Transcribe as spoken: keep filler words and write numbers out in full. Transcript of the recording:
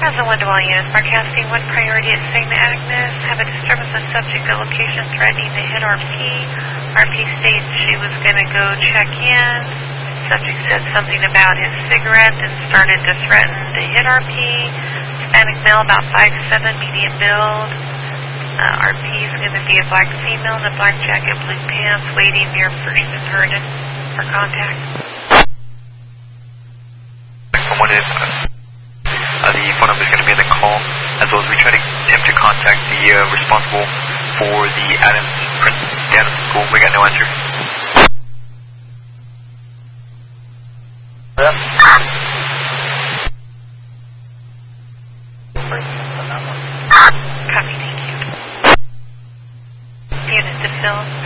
As a one-to-one unit, broadcasting one priority at Saint Agnes. Have a disturbance of subject at location threatening to hit R P. R P states she was going to go check in. Subject said something about his cigarette and started to threaten to hit R P. Hispanic male, about five seven, medium build. Uh, R P is going to be a black female in a black jacket, blue pants, waiting near First and Herndon for contact. What is Uh, the phone number is going to be in the call, as well as we try to attempt to contact the uh, responsible for the Adams, the Adams school. We got no answer. Yeah. Copy, thank you. Unit to fill.